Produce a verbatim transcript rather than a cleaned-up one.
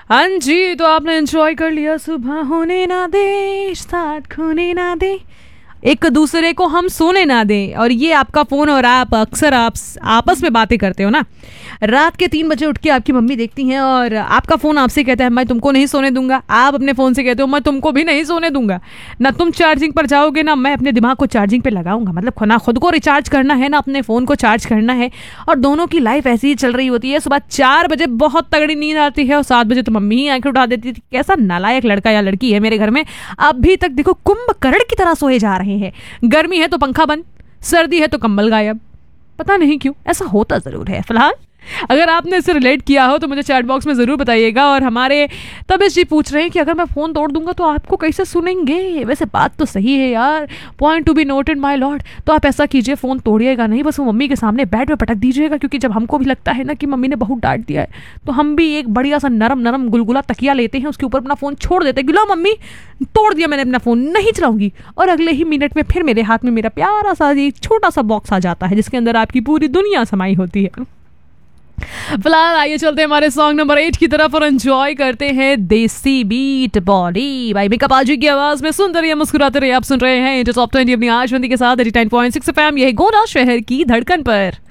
हाँ जी, तो आपने एंजॉय कर लिया सुबह होने ना दे, साथ खोने ना दे, एक दूसरे को हम सोने ना दें। और ये आपका फोन और आप अक्सर आप आपस में बातें करते हो ना, रात के तीन बजे उठ के आपकी मम्मी देखती हैं और आपका फोन आपसे कहता है मैं तुमको नहीं सोने दूंगा, आप अपने फोन से कहते हो मैं तुमको भी नहीं सोने दूंगा। ना तुम चार्जिंग पर जाओगे ना मैं अपने दिमाग को चार्जिंग पे लगाऊंगा। मतलब ना खुद को रिचार्ज करना है ना अपने फोन को चार्ज करना है, और दोनों की लाइफ ऐसी ही चल रही होती है। सुबह चार बजे बहुत तगड़ी नींद आती है और सात बजे तो मम्मी ही आंखें उठा देती थी। कैसा नालायक लड़का या लड़की है मेरे घर में, अभी तक देखो कुंभकर्ण की तरह सोए जा रहे हैं। गर्मी है तो पंखा बंद, सर्दी है तो कंबल गायब, पता नहीं क्यों ऐसा होता जरूर है। फिलहाल अगर आपने इससे रिलेट किया हो तो मुझे चैट बॉक्स में ज़रूर बताइएगा। और हमारे तबेश जी पूछ रहे हैं कि अगर मैं फ़ोन तोड़ दूंगा तो आपको कैसे सुनेंगे। वैसे बात तो सही है यार, point to be noted my Lord. तो आप ऐसा कीजिए, फ़ोन तोड़िएगा नहीं, बस वो मम्मी के सामने बेड पे पटक दीजिएगा। क्योंकि जब हमको भी लगता है ना कि मम्मी ने बहुत डांट दिया है तो हम भी एक बढ़िया सा नरम नरम गुलगुला तकिया लेते हैं, उसके ऊपर अपना फ़ोन छोड़ देते हैं। गिला मम्मी तोड़ दिया मैंने अपना फ़ोन, नहीं चलाऊंगी। और अगले ही मिनट में फिर मेरे हाथ में मेरा प्यारा सा एक छोटा सा बॉक्स आ जाता है जिसके अंदर आपकी पूरी दुनिया समाई होती है। फिलहाल आइए चलते हैं हमारे सॉन्ग नंबर एट की तरफ और एंजॉय करते हैं देसी बीट बॉडी भाई मेकअप आजी की आवाज में। सुनते रहिए, मुस्कुराते रहिए। आप सुन रहे हैं टॉप ट्वेंटी अपनी आशवंती के साथ eighty nine point six F M, यह गोरा शहर की धड़कन पर।